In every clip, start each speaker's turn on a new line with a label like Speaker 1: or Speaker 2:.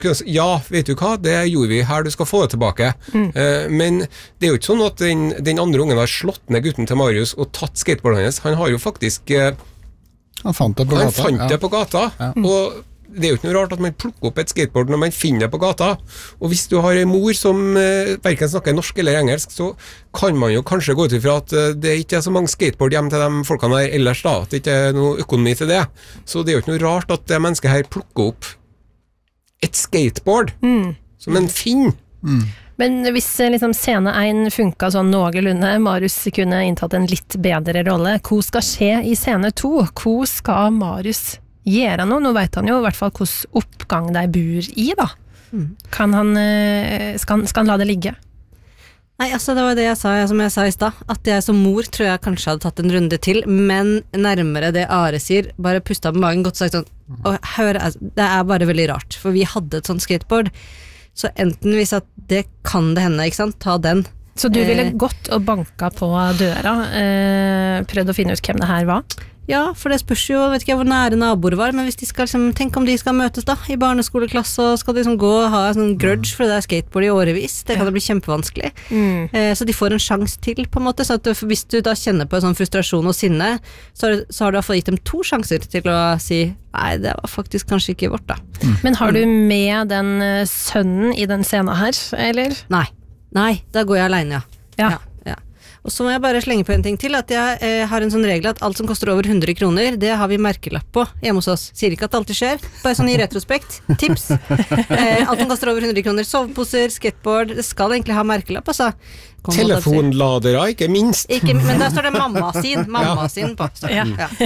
Speaker 1: ja, vet du hva, det gjorde vi her, du skal få det tilbake. Men det jo ikke sånn at den andre ungen har slått ned gutten til Marius og tatt skateboardet hans. Han har jo faktisk
Speaker 2: Han fant det på gata.
Speaker 1: Og det jo ikke noe rart at man plukker opp et skateboard når man finner det på gata. Og hvis du har en mor som hverken snakker norsk eller engelsk, så kan man jo kanskje gå ut ifra at det ikke så mange skateboard hjem til de folkene her ellers da, at det ikke noe økonomi til det. Så det jo ikke noe rart at det mennesket her plukker opp et skateboard som en finner.
Speaker 3: Men hvis liksom, scene 1 funket sånn noenlunde, Marius kunne inntatt en litt bedre rolle, hva skal skje i scene 2? Hva skal Marius gjøre nå? Nå vet han jo i hvert fall hvordan oppgang de bor i da. Kan han, skal han la det ligge?
Speaker 4: Nei, altså det var det jeg sa, som jeg sa i sted, at jeg som mor tror jeg kanskje hadde tatt en runde til, men nærmere det Are sier, bare pustet på magen, godt sagt sånn, og hør, det bare veldig rart, for vi hadde et sånt skateboard, så enten hvis at det kan det hende, ikke sant, ta den.
Speaker 3: Så du ville gått og banka på døra, prøvd å finne ut hvem det her var?
Speaker 4: Ja, for det spørs jo, vet ikke hvor nære naboer var, men hvis de skal liksom, tenk om de skal møtes da, i barneskoleklasse, og skal de liksom gå og ha en sånn grudge, for det skateboard i årevis, det kan det bli kjempevanskelig. Så de får en sjans til, på en måte, så at hvis du da kjenner på en sånn frustrasjon og sinne, så har du i hvert fall gitt dem 2 sjanser til å si, nei, det var faktisk kanskje ikke vårt da. Men har du med den sønnen i den scenen her, eller? Nei, da går jeg alene, ja. Og så må jeg bare slenge på en ting til, at jeg har en sånn regel at alt som koster over 100 kroner, det har vi merkelapp på hjemme hos oss. Sier ikke at det alltid skjer, bare sånn i retrospekt. Tips. Alt som koster over 100 kroner, soveposer, skateboard, det skal egentlig ha merkelapp, altså.
Speaker 1: Telefonladere, ikke minst.
Speaker 4: Men der står det mamma sin på. Ja.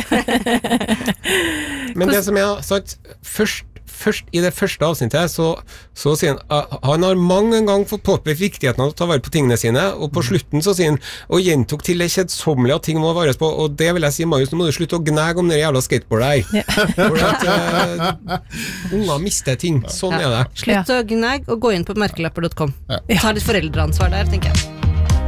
Speaker 1: Men det som jeg har sagt, først i det første avsnittet så sier han har mange ganger fått påpekt viktigheten av å ta vare på tingene sine, og på slutten så sier han og gjentok til det kjedsommelige at ting må vares på, og det vil jeg si, Marius, nå må du slutte å gnæge om det jævla skateboardet her. For at unger mister ting, sånn det.
Speaker 4: Slutt å gnæge og gå inn på merkelapper.com. Ta litt foreldreansvar der, tenker jeg.